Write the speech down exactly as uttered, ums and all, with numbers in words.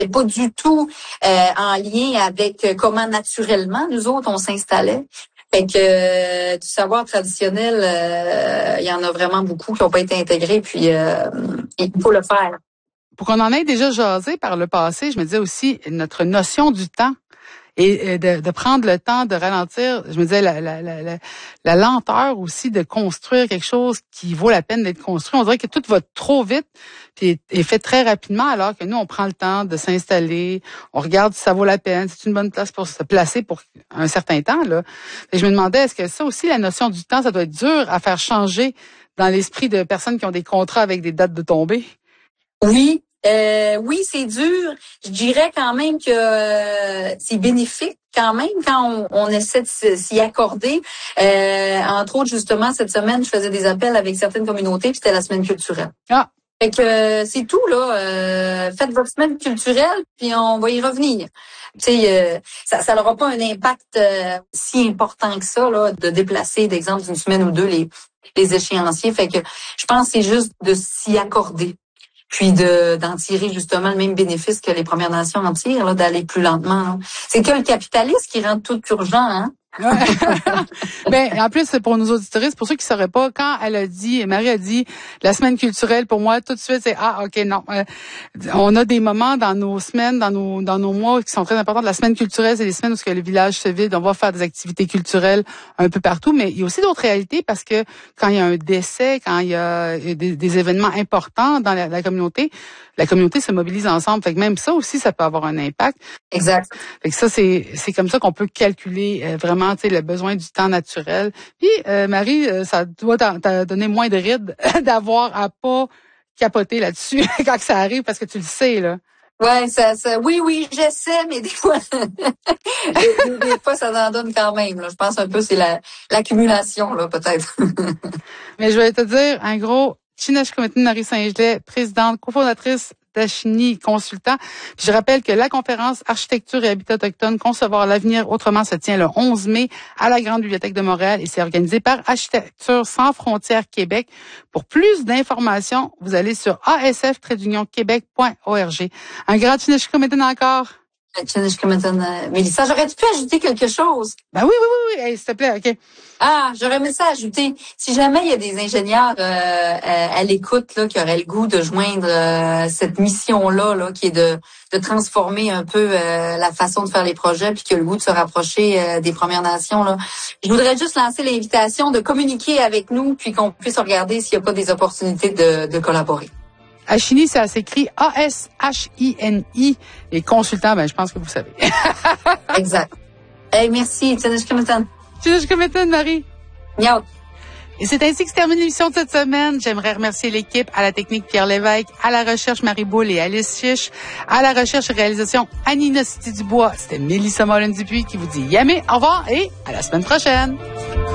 pas du tout euh, en lien avec euh, comment naturellement nous autres on s'installait. Fait que euh, du savoir traditionnel, euh, il y en a vraiment beaucoup qui n'ont pas été intégrés, puis euh, il faut le faire. Pour qu'on en ait déjà jasé par le passé, je me disais aussi notre notion du temps. Et de, de prendre le temps de ralentir, je me disais la, la, la, la, la lenteur aussi de construire quelque chose qui vaut la peine d'être construit. On dirait que tout va trop vite puis est fait très rapidement, alors que nous, on prend le temps de s'installer, on regarde si ça vaut la peine, c'est une bonne place pour se placer pour un certain temps, là. Et je me demandais, est-ce que ça aussi, la notion du temps, ça doit être dur à faire changer dans l'esprit de personnes qui ont des contrats avec des dates de tombée? Oui. Euh, oui, c'est dur. Je dirais quand même que euh, c'est bénéfique quand même quand on, on essaie de s'y accorder. Euh, entre autres, justement, cette semaine, je faisais des appels avec certaines communautés, puis c'était la semaine culturelle. Ah. Fait que euh, c'est tout, là. Euh, faites votre semaine culturelle, puis on va y revenir. Tu sais, euh, ça ça n'aura pas un impact euh, si important que ça, là, de déplacer, d'exemple, d'une semaine ou deux, les, les échéanciers. Fait que je pense que c'est juste de s'y accorder. Puis de d'en tirer justement le même bénéfice que les Premières Nations en tirent, là, d'aller plus lentement. Là. C'est que le capitalisme qui rend tout urgent, hein? Ouais. Ben, en plus, pour nos auditeuristes, pour ceux qui ne sauraient pas, quand elle a dit, Marie a dit, la semaine culturelle, pour moi, tout de suite, c'est, ah, OK, non. Euh, on a des moments dans nos semaines, dans nos dans nos mois qui sont très importants. La semaine culturelle, c'est des semaines où ce que le village se vide. On va faire des activités culturelles un peu partout, mais il y a aussi d'autres réalités parce que quand il y a un décès, quand il y a des, des événements importants dans la, la communauté, la communauté se mobilise ensemble. Fait que même ça aussi, ça peut avoir un impact. Exact. Fait que ça, c'est c'est comme ça qu'on peut calculer euh, vraiment, tu sais, le besoin du temps naturel. Puis, euh, Marie, ça doit t'as donné moins de rides d'avoir à pas capoter là-dessus quand ça arrive, parce que tu le sais, là. Ouais, ça, ça, oui, oui, j'essaie, mais des fois, des, des fois, ça en donne quand même, là. Je pense un peu, c'est la, l'accumulation, là, peut-être. Mais je vais te dire, un gros, Chineshkumitun Marie Saint-Gelais, présidente, cofondatrice d'Ashini Consultant. Puis je rappelle que la conférence Architecture et Habitat autochtone, concevoir l'avenir autrement se tient le onze mai à la Grande Bibliothèque de Montréal et c'est organisé par Architecture sans frontières Québec. Pour plus d'informations, vous allez sur a s f trait d'union québec point org. Un grand Chineshkumitun encore. Mélissa, j'aurais-tu pu ajouter quelque chose? Ben oui, oui, oui, oui. Hey, s'il te plaît, OK. Ah, j'aurais aimé ça ajouter. Si jamais il y a des ingénieurs euh, à, à l'écoute là, qui auraient le goût de joindre euh, cette mission-là, là, qui est de, de transformer un peu euh, la façon de faire les projets, puis qui a le goût de se rapprocher euh, des Premières Nations, là, je voudrais juste lancer l'invitation de communiquer avec nous, puis qu'on puisse regarder s'il n'y a pas des opportunités de, de collaborer. Ashini, ça s'écrit A S H I N I. Et consultant, ben, je pense que vous savez. Exact. Hey, merci. Chineshkumitun. Chineshkumitun, Marie. Miaou. Et c'est ainsi que se termine l'émission de cette semaine. J'aimerais remercier l'équipe, à la technique Pierre Lévesque, à la recherche Marie Boule et Alice Chiche, à la recherche et réalisation Annie City Dubois. C'était Mélissa Morin-Dupuis qui vous dit yamé, au revoir et à la semaine prochaine.